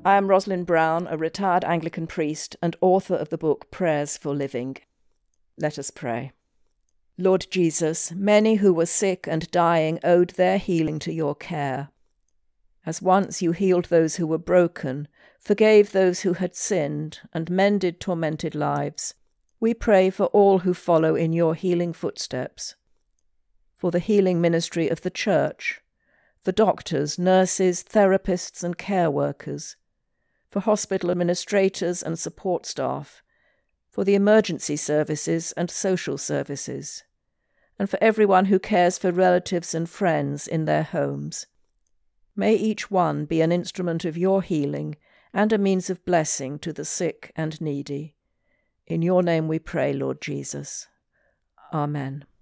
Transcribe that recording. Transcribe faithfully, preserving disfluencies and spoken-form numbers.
I am Rosalind Brown, a retired Anglican priest and author of the book Prayers for Living. Let us pray. Lord Jesus, many who were sick and dying owed their healing to your care. As once you healed those who were broken, forgave those who had sinned, and mended tormented lives, we pray for all who follow in your healing footsteps, for the healing ministry of the Church, for doctors, nurses, therapists and care workers, for hospital administrators and support staff, for the emergency services and social services, and for everyone who cares for relatives and friends in their homes. May each one be an instrument of your healing and a means of blessing to the sick and needy. In your name we pray, Lord Jesus. Amen.